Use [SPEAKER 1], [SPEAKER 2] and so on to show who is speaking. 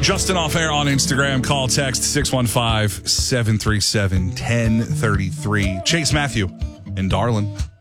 [SPEAKER 1] Justin Off Air on Instagram. Call, text 615-737-1033. Chase Matthew in Darlin.